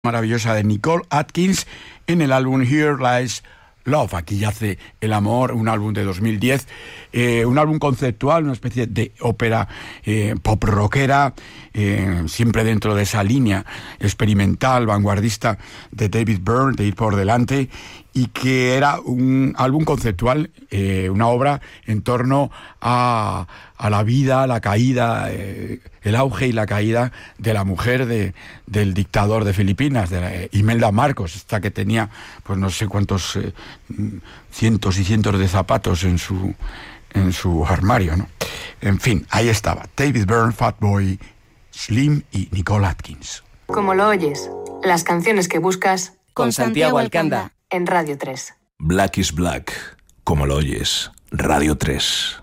maravillosa de Nicole Atkins en el álbum Here Lies Love. Aquí yace el amor, un álbum de 2010, un álbum conceptual, una especie de ópera pop rockera, siempre dentro de esa línea experimental, vanguardista de David Byrne, de ir por delante, y que era un álbum conceptual, una obra en torno a la vida, la caída, el auge y la caída de la mujer del dictador de Filipinas, de Imelda Marcos, esta que tenía pues no sé cuántos cientos y cientos de zapatos en su armario, ¿no? En fin, ahí estaba David Byrne, Fatboy Slim y Nicole Atkins. Como lo oyes, las canciones que buscas con Santiago Alcanda en Radio 3. Black is Black, como lo oyes, Radio 3.